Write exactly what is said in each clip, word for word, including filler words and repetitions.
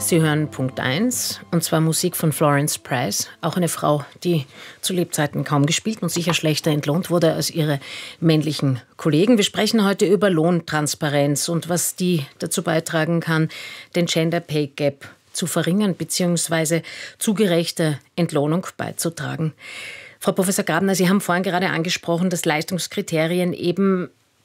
Sie hören Punkt eins, und zwar Musik von Florence Price, auch eine Frau, die zu Lebzeiten kaum gespielt und sicher schlechter entlohnt wurde als ihre männlichen Kollegen. Wir sprechen heute über Lohntransparenz und was die dazu beitragen kann, den Gender Pay Gap zu verringern bzw. zu gerechter Entlohnung beizutragen. Frau Professor Grabner, Sie haben vorhin gerade angesprochen, dass Leistungskriterien eben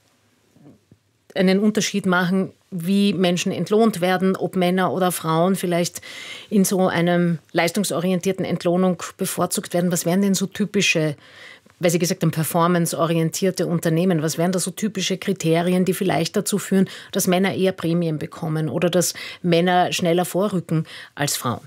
einen Unterschied machen, wie Menschen entlohnt werden, ob Männer oder Frauen vielleicht in so einem leistungsorientierten Entlohnung bevorzugt werden. Was wären denn so typische, weil Sie gesagt haben, performanceorientierte Unternehmen, was wären da so typische Kriterien, die vielleicht dazu führen, dass Männer eher Prämien bekommen oder dass Männer schneller vorrücken als Frauen?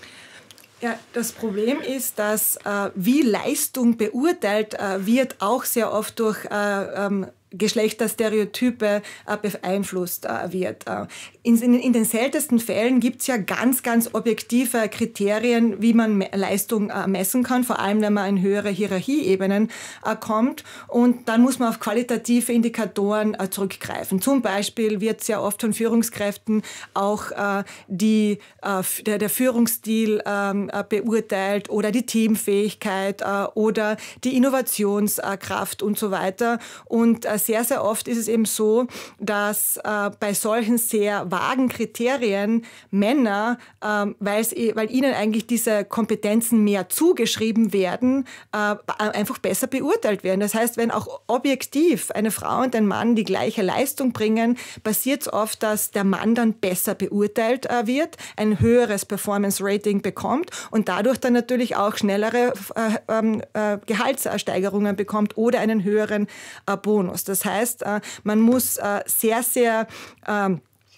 Ja, das Problem ist, dass äh, wie Leistung beurteilt äh, wird, auch sehr oft durch äh, ähm, Geschlechterstereotype äh, beeinflusst äh, wird. Äh, in, in, in den seltensten Fällen gibt es ja ganz, ganz objektive Kriterien, wie man Me- Leistung äh, messen kann, vor allem wenn man in höhere Hierarchieebenen äh, kommt. Und dann muss man auf qualitative Indikatoren äh, zurückgreifen. Zum Beispiel wird sehr oft von Führungskräften auch äh, die, äh, der, der Führungsstil äh, beurteilt oder die Teamfähigkeit äh, oder die Innovationskraft und so weiter. Und äh, sehr, sehr oft ist es eben so, dass äh, bei solchen sehr vagen Kriterien Männer, äh, weil ihnen eigentlich diese Kompetenzen mehr zugeschrieben werden, äh, einfach besser beurteilt werden. Das heißt, wenn auch objektiv eine Frau und ein Mann die gleiche Leistung bringen, passiert es oft, dass der Mann dann besser beurteilt äh, wird, ein höheres Performance-Rating bekommt und dadurch dann natürlich auch schnellere äh, äh, Gehaltssteigerungen bekommt oder einen höheren äh, Bonus. Das heißt, äh, man muss äh, sehr, sehr äh,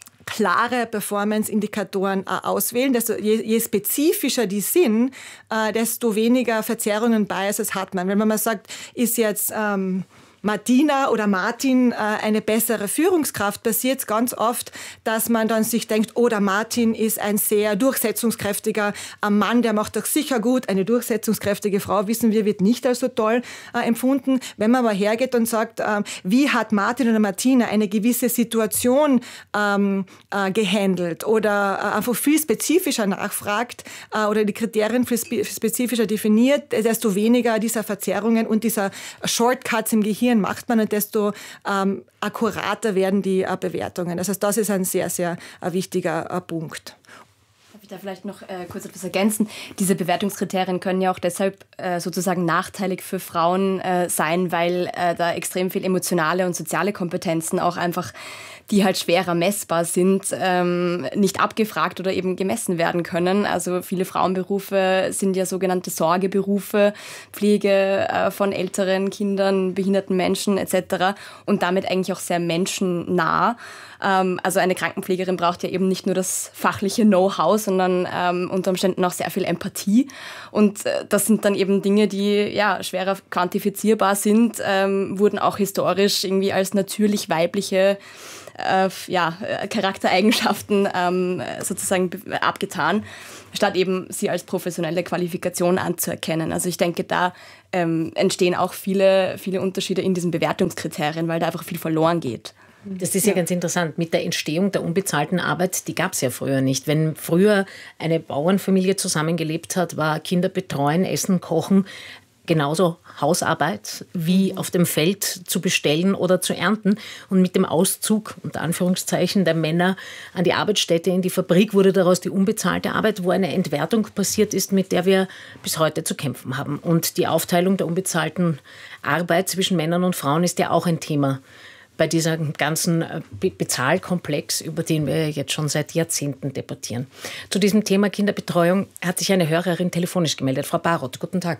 klare Performance-Indikatoren äh, auswählen. Desto, je, je spezifischer die sind, äh, desto weniger Verzerrungen, Biases hat man. Wenn man mal sagt, ist jetzt ähm, Martina oder Martin äh, eine bessere Führungskraft, passiert es ganz oft, dass man dann sich denkt, oh, der Martin ist ein sehr durchsetzungskräftiger äh, Mann, der macht doch sicher gut. Eine durchsetzungskräftige Frau, wissen wir, wird nicht als so toll äh, empfunden. Wenn man aber hergeht und sagt, äh, wie hat Martin oder Martina eine gewisse Situation ähm, äh, gehandelt oder äh, einfach viel spezifischer nachfragt äh, oder die Kriterien viel spe- spezifischer definiert, desto weniger dieser Verzerrungen und dieser Shortcuts im Gehirn macht man und desto ähm, akkurater werden die äh, Bewertungen. Das heißt, das ist ein sehr, sehr äh, wichtiger äh, Punkt. Darf ich da vielleicht noch äh, kurz etwas ergänzen? Diese Bewertungskriterien können ja auch deshalb äh, sozusagen nachteilig für Frauen äh, sein, weil äh, da extrem viel emotionale und soziale Kompetenzen auch einfach, die halt schwerer messbar sind, ähm, nicht abgefragt oder eben gemessen werden können. Also viele Frauenberufe sind ja sogenannte Sorgeberufe, Pflege äh, von älteren Kindern, behinderten Menschen et cetera und damit eigentlich auch sehr menschennah. Ähm, also eine Krankenpflegerin braucht ja eben nicht nur das fachliche Know-how, sondern ähm, unter Umständen auch sehr viel Empathie. Und äh, das sind dann eben Dinge, die ja schwerer quantifizierbar sind, ähm, wurden auch historisch irgendwie als natürlich weibliche Äh, ja, Charaktereigenschaften ähm, sozusagen abgetan, statt eben sie als professionelle Qualifikation anzuerkennen. Also ich denke, da ähm, entstehen auch viele, viele Unterschiede in diesen Bewertungskriterien, weil da einfach viel verloren geht. Das ist ja, ja ganz interessant. Mit der Entstehung der unbezahlten Arbeit, die gab es ja früher nicht. Wenn früher eine Bauernfamilie zusammengelebt hat, war Kinder betreuen, Essen, Kochen genauso Hausarbeit wie auf dem Feld zu bestellen oder zu ernten. Und mit dem Auszug, unter Anführungszeichen, der Männer an die Arbeitsstätte in die Fabrik wurde daraus die unbezahlte Arbeit, wo eine Entwertung passiert ist, mit der wir bis heute zu kämpfen haben. Und die Aufteilung der unbezahlten Arbeit zwischen Männern und Frauen ist ja auch ein Thema bei diesem ganzen Be- Bezahlkomplex, über den wir jetzt schon seit Jahrzehnten debattieren. Zu diesem Thema Kinderbetreuung hat sich eine Hörerin telefonisch gemeldet. Frau Baroth, guten Tag.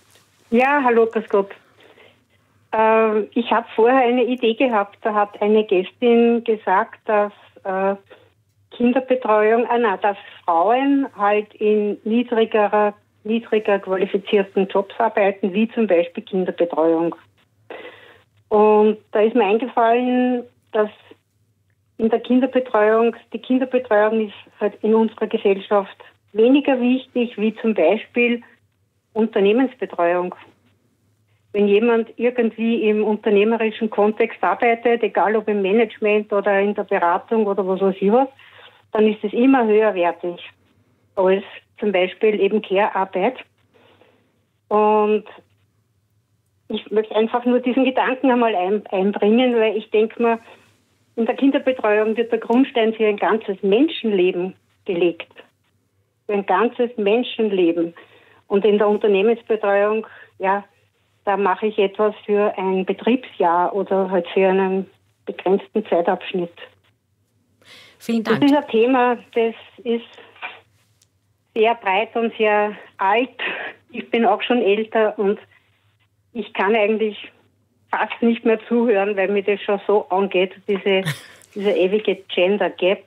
Ja, hallo, grüß Gott. Äh, ich habe vorher eine Idee gehabt, da hat eine Gästin gesagt, dass äh, Kinderbetreuung, ah, na, dass Frauen halt in niedrigerer, niedriger qualifizierten Jobs arbeiten, wie zum Beispiel Kinderbetreuung. Und da ist mir eingefallen, dass in der Kinderbetreuung, die Kinderbetreuung ist halt in unserer Gesellschaft weniger wichtig, wie zum Beispiel Unternehmensbetreuung. Wenn jemand irgendwie im unternehmerischen Kontext arbeitet, egal ob im Management oder in der Beratung oder was weiß ich was, dann ist es immer höherwertig als zum Beispiel eben Care-Arbeit. Und ich möchte einfach nur diesen Gedanken einmal ein, einbringen, weil ich denke mir, in der Kinderbetreuung wird der Grundstein für ein ganzes Menschenleben gelegt. Für ein ganzes Menschenleben. Und in der Unternehmensbetreuung, ja, da mache ich etwas für ein Betriebsjahr oder halt für einen begrenzten Zeitabschnitt. Vielen Dank. Das ist ein Thema, das ist sehr breit und sehr alt. Ich bin auch schon älter und ich kann eigentlich fast nicht mehr zuhören, weil mir das schon so angeht, diese, diese ewige Gender Gap.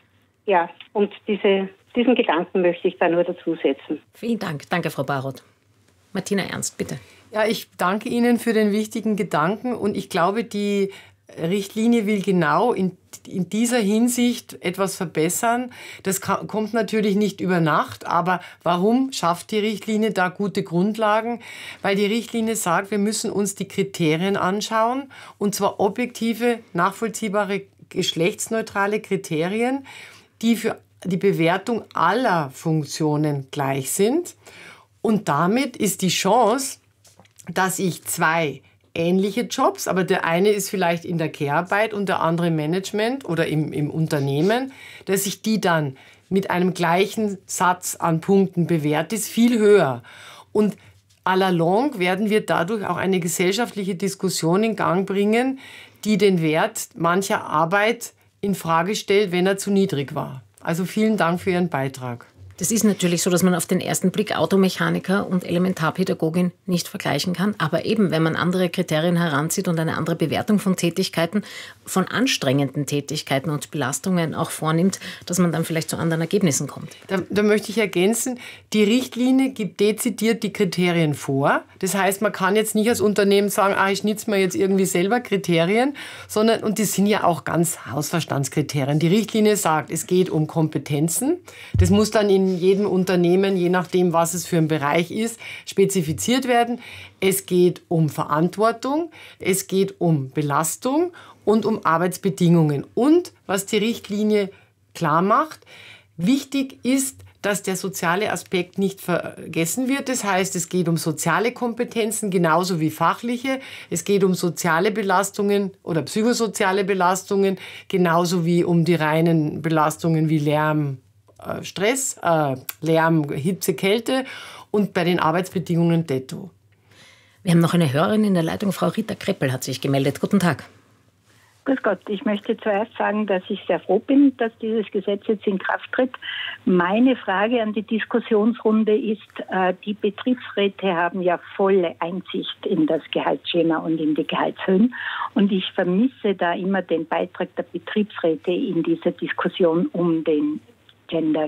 Ja, und diese, diesen Gedanken möchte ich da nur dazusetzen. Vielen Dank. Danke, Frau Baroth. Martina Ernst, bitte. Ja, ich danke Ihnen für den wichtigen Gedanken und ich glaube, die Richtlinie will genau in, in dieser Hinsicht etwas verbessern. Das kann, kommt natürlich nicht über Nacht, aber warum schafft die Richtlinie da gute Grundlagen? Weil die Richtlinie sagt, wir müssen uns die Kriterien anschauen, und zwar objektive, nachvollziehbare, geschlechtsneutrale Kriterien, die für die Bewertung aller Funktionen gleich sind. Und damit ist die Chance, dass ich zwei ähnliche Jobs, aber der eine ist vielleicht in der Care-Arbeit und der andere im Management oder im, im Unternehmen, dass ich die dann mit einem gleichen Satz an Punkten bewerte, ist viel höher. Und à la longue werden wir dadurch auch eine gesellschaftliche Diskussion in Gang bringen, die den Wert mancher Arbeit in Frage stellt, wenn er zu niedrig war. Also vielen Dank für Ihren Beitrag. Das ist natürlich so, dass man auf den ersten Blick Automechaniker und Elementarpädagogin nicht vergleichen kann. Aber eben, wenn man andere Kriterien heranzieht und eine andere Bewertung von Tätigkeiten, von anstrengenden Tätigkeiten und Belastungen auch vornimmt, dass man dann vielleicht zu anderen Ergebnissen kommt. Da, da möchte ich ergänzen, die Richtlinie gibt dezidiert die Kriterien vor. Das heißt, man kann jetzt nicht als Unternehmen sagen, ah, ich schnitze mir jetzt irgendwie selber Kriterien, sondern, und die sind ja auch ganz Hausverstandskriterien. Die Richtlinie sagt, es geht um Kompetenzen. Das muss dann in jedem Unternehmen, je nachdem, was es für ein Bereich ist, spezifiziert werden. Es geht um Verantwortung, es geht um Belastung und um Arbeitsbedingungen. Und was die Richtlinie klar macht, wichtig ist, dass der soziale Aspekt nicht vergessen wird. Das heißt, es geht um soziale Kompetenzen genauso wie fachliche. Es geht um soziale Belastungen oder psychosoziale Belastungen genauso wie um die reinen Belastungen wie Lärm, Stress, äh, Lärm, Hitze, Kälte und bei den Arbeitsbedingungen detto. Wir haben noch eine Hörerin in der Leitung, Frau Rita Kreppel hat sich gemeldet. Guten Tag. Grüß Gott, ich möchte zuerst sagen, dass ich sehr froh bin, dass dieses Gesetz jetzt in Kraft tritt. Meine Frage an die Diskussionsrunde ist, äh, die Betriebsräte haben ja volle Einsicht in das Gehaltsschema und in die Gehaltshöhen. Und ich vermisse da immer den Beitrag der Betriebsräte in dieser Diskussion um den Gender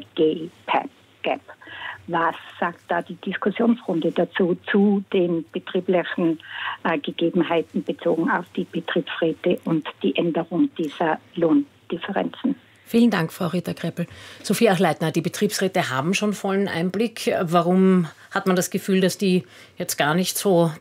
Gap. Was sagt da die Diskussionsrunde dazu, zu den betrieblichen äh, Gegebenheiten bezogen auf die Betriebsräte und die Änderung dieser Lohndifferenzen? Vielen Dank, Frau Rita Kreppel. Sophie Achleitner, die Betriebsräte haben schon vollen Einblick. Warum hat man das Gefühl, dass die jetzt gar nicht so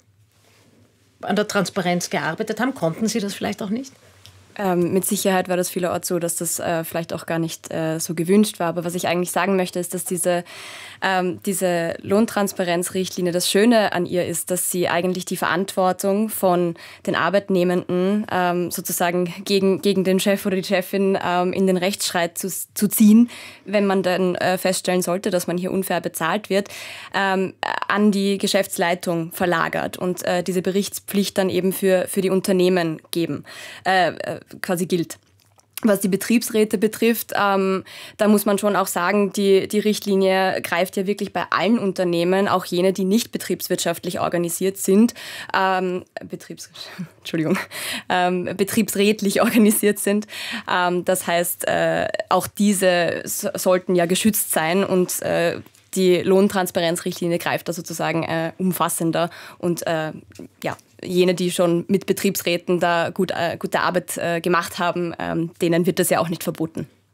an der Transparenz gearbeitet haben? Konnten sie das vielleicht auch nicht? Ähm, mit Sicherheit war das vielerorts so, dass das äh, vielleicht auch gar nicht äh, so gewünscht war. Aber was ich eigentlich sagen möchte, ist, dass diese, ähm, diese Lohntransparenzrichtlinie, das Schöne an ihr ist, dass sie eigentlich die Verantwortung von den Arbeitnehmenden ähm, sozusagen gegen, gegen den Chef oder die Chefin ähm, in den Rechtsstreit zu, zu ziehen, wenn man dann äh, feststellen sollte, dass man hier unfair bezahlt wird, ähm, an die Geschäftsleitung verlagert und äh, diese Berichtspflicht dann eben für, für die Unternehmen geben. Äh, quasi gilt. Was die Betriebsräte betrifft, ähm, da muss man schon auch sagen, die, die Richtlinie greift ja wirklich bei allen Unternehmen, auch jene, die nicht betriebswirtschaftlich organisiert sind, ähm, Betriebs, Entschuldigung, ähm, betriebsrätlich organisiert sind. Ähm, das heißt, äh, auch diese so, sollten ja geschützt sein und äh, die Lohntransparenzrichtlinie greift da sozusagen äh, umfassender und äh, ja, jene, die schon mit Betriebsräten da gut, äh, gute Arbeit äh, gemacht haben, ähm, denen wird das ja auch nicht verboten.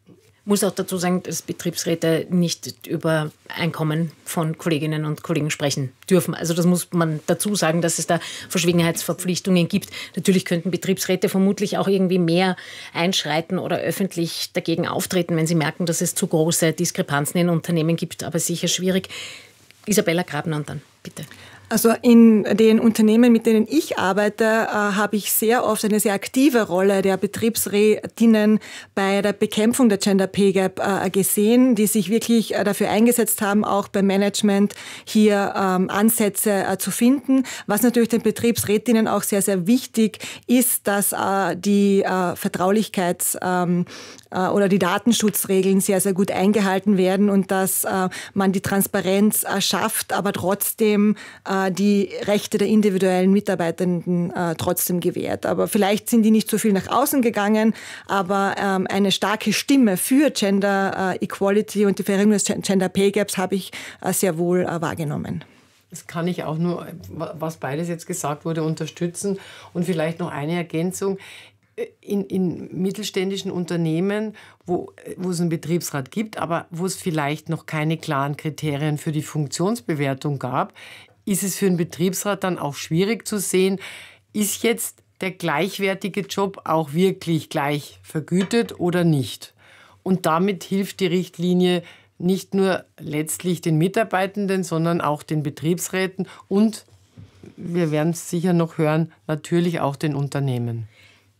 muss auch dazu sagen, dass Betriebsräte nicht über Einkommen von Kolleginnen und Kollegen sprechen dürfen. Also das muss man dazu sagen, dass es da Verschwiegenheitsverpflichtungen gibt. Natürlich könnten Betriebsräte vermutlich auch irgendwie mehr einschreiten oder öffentlich dagegen auftreten, wenn sie merken, dass es zu große Diskrepanzen in Unternehmen gibt, aber sicher schwierig. Isabella Grabner und dann bitte. Also in den Unternehmen, mit denen ich arbeite, äh, habe ich sehr oft eine sehr aktive Rolle der Betriebsrätinnen bei der Bekämpfung der Gender Pay Gap äh, gesehen, die sich wirklich äh, dafür eingesetzt haben, auch beim Management hier ähm, Ansätze äh, zu finden. Was natürlich den Betriebsrätinnen auch sehr, sehr wichtig ist, dass äh, die äh, Vertraulichkeits- ähm, äh, oder die Datenschutzregeln sehr, sehr gut eingehalten werden und dass äh, man die Transparenz äh, schafft, aber trotzdem äh, die Rechte der individuellen Mitarbeitenden äh, trotzdem gewährt. Aber vielleicht sind die nicht so viel nach außen gegangen, aber ähm, eine starke Stimme für Gender äh, Equality und die Verringerung des Gender Pay Gaps habe ich äh, sehr wohl äh, wahrgenommen. Das kann ich auch nur, was beides jetzt gesagt wurde, unterstützen. Und vielleicht noch eine Ergänzung. In, in mittelständischen Unternehmen, wo, wo es einen Betriebsrat gibt, aber wo es vielleicht noch keine klaren Kriterien für die Funktionsbewertung gab, ist es für einen Betriebsrat dann auch schwierig zu sehen, ist jetzt der gleichwertige Job auch wirklich gleich vergütet oder nicht. Und damit hilft die Richtlinie nicht nur letztlich den Mitarbeitenden, sondern auch den Betriebsräten und, wir werden es sicher noch hören, natürlich auch den Unternehmen.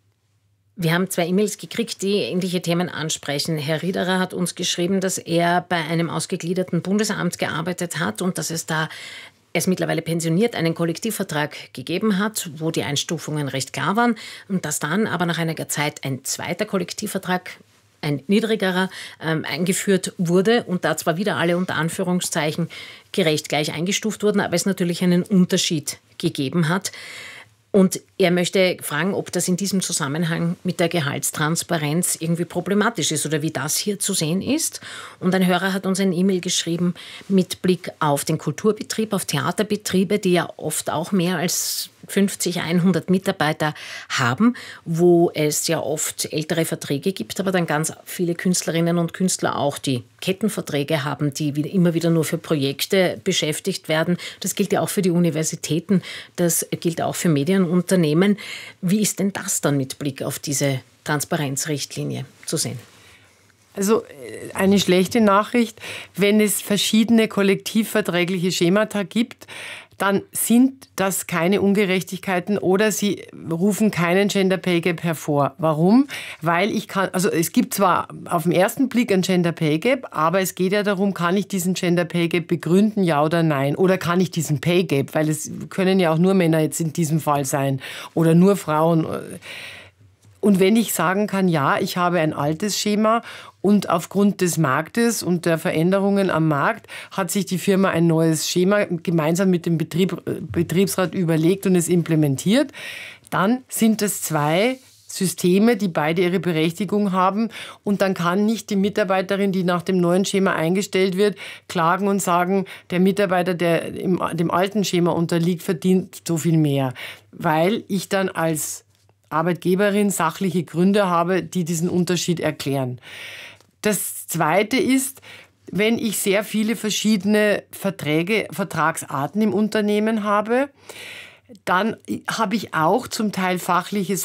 Wir haben zwei E-Mails gekriegt, die ähnliche Themen ansprechen. Herr Riederer hat uns geschrieben, dass er bei einem ausgegliederten Bundesamt gearbeitet hat und dass es da er ist mittlerweile pensioniert, einen Kollektivvertrag gegeben hat, wo die Einstufungen recht klar waren und dass dann aber nach einiger Zeit ein zweiter Kollektivvertrag, ein niedrigerer, ähm, eingeführt wurde und da zwar wieder alle unter Anführungszeichen gerecht gleich eingestuft wurden, aber es natürlich einen Unterschied gegeben hat. Und er möchte fragen, ob das in diesem Zusammenhang mit der Gehaltstransparenz irgendwie problematisch ist oder wie das hier zu sehen ist. Und ein Hörer hat uns ein E-Mail geschrieben mit Blick auf den Kulturbetrieb, auf Theaterbetriebe, die ja oft auch mehr als fünfzig, hundert Mitarbeiter haben, wo es ja oft ältere Verträge gibt, aber dann ganz viele Künstlerinnen und Künstler auch, die Kettenverträge haben, die immer wieder nur für Projekte beschäftigt werden. Das gilt ja auch für die Universitäten, das gilt auch für Medienunternehmen. Wie ist denn das dann mit Blick auf diese Transparenzrichtlinie zu sehen? Also eine schlechte Nachricht, wenn es verschiedene kollektivverträgliche Schemata gibt, dann sind das keine Ungerechtigkeiten oder sie rufen keinen Gender Pay Gap hervor. Warum? Weil ich kann, also es gibt zwar auf den ersten Blick ein Gender Pay Gap, aber es geht ja darum, kann ich diesen Gender Pay Gap begründen, ja oder nein? Oder kann ich diesen Pay Gap, weil es können ja auch nur Männer jetzt in diesem Fall sein oder nur Frauen. Und wenn ich sagen kann, ja, ich habe ein altes Schema und aufgrund des Marktes und der Veränderungen am Markt hat sich die Firma ein neues Schema gemeinsam mit dem Betrieb, Betriebsrat überlegt und es implementiert, dann sind es zwei Systeme, die beide ihre Berechtigung haben. Und dann kann nicht die Mitarbeiterin, die nach dem neuen Schema eingestellt wird, klagen und sagen, der Mitarbeiter, der im, dem alten Schema unterliegt, verdient so viel mehr. Weil ich dann als Arbeitgeberin sachliche Gründe habe, die diesen Unterschied erklären. Das Zweite ist, wenn ich sehr viele verschiedene Verträge, Vertragsarten im Unternehmen habe, dann habe ich auch zum Teil fachliche